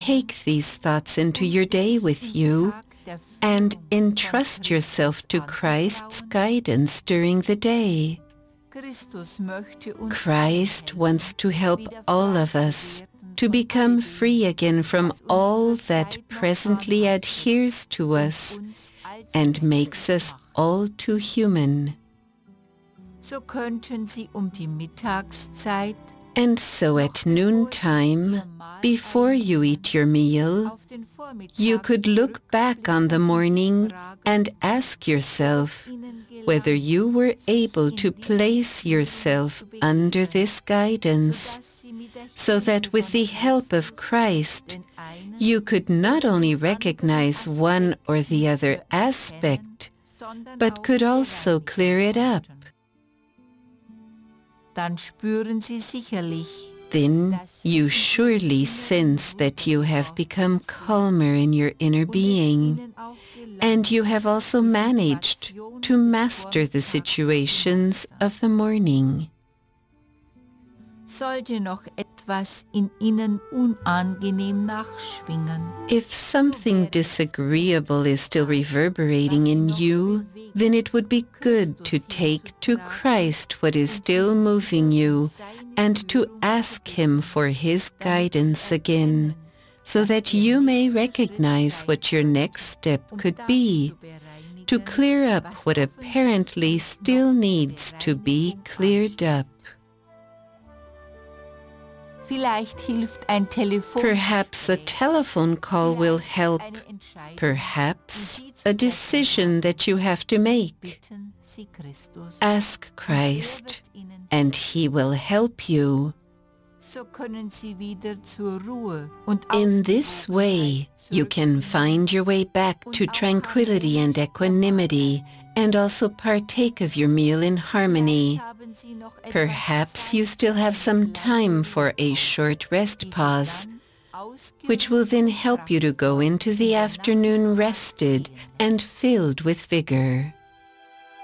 take these thoughts into your day with you and entrust yourself to Christ's guidance during the day. Christ wants to help all of us to become free again from all that presently adheres to us and makes us all too human. So könnten Sie die Mittagszeit, and so at noontime, before you eat your meal, you could look back on the morning and ask yourself whether you were able to place yourself under this guidance, so that with the help of Christ, you could not only recognize one or the other aspect, but could also clear it up. Dann spüren Sie sicherlich, then you surely sense that you have become calmer in your inner being, and you have also managed to master the situations of the morning. Sollte noch etwas in Ihnen unangenehm nachschwingen, if something disagreeable is still reverberating in you, then it would be good to take to Christ what is still moving you and to ask Him for His guidance again, so that you may recognize what your next step could be, to clear up what apparently still needs to be cleared up. Perhaps a telephone call will help. Perhaps a decision that you have to make. Ask Christ, and He will help you. In this way, you can find your way back to tranquility and equanimity, and also partake of your meal in harmony. Perhaps you still have some time for a short rest pause, which will then help you to go into the afternoon rested and filled with vigor.